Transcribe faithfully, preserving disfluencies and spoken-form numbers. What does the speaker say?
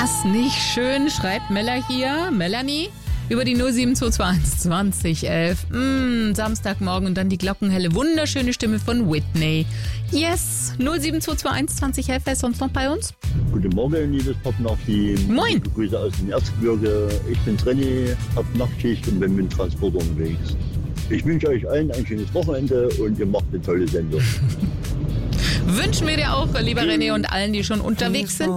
das nicht schön, schreibt Mella hier, Melanie, über die null sieben zwei zwei eins zwanzig elf. Mm, Samstagmorgen und dann die glockenhelle, wunderschöne Stimme von Whitney. Yes, null sieben zwei zwei eins zwanzig elf, wer ist sonst noch bei uns? Guten Morgen, liebes Top-Nacht-Team. Moin. Ich Grüße aus dem Erzgebirge. Ich bin's René, hab Nachtschicht und bin mit dem Transporter unterwegs. Ich wünsche euch allen ein schönes Wochenende und ihr macht eine tolle Sendung. Wünschen wir dir auch, lieber René, und allen, die schon unterwegs sind.